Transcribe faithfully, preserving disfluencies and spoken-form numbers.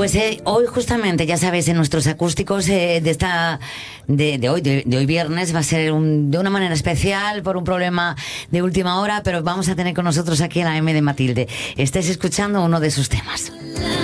Pues eh, hoy justamente, ya sabéis, en nuestros acústicos eh, de esta de, de hoy de, de hoy viernes va a ser un, de una manera especial por un problema de última hora, pero vamos a tener con nosotros aquí en la M de Matilde. Estáis escuchando uno de sus temas.